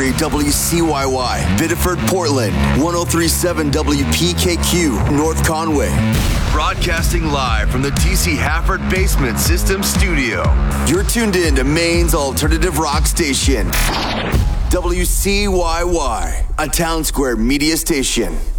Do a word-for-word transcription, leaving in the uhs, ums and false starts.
Calgary, W C Y Y. Biddeford, Portland, one oh three point seven W P K Q, North Conway. Broadcasting live from the T C Hafford Basement System Studio. You're tuned in to Maine's alternative rock station, W C Y Y, a Town Square media station.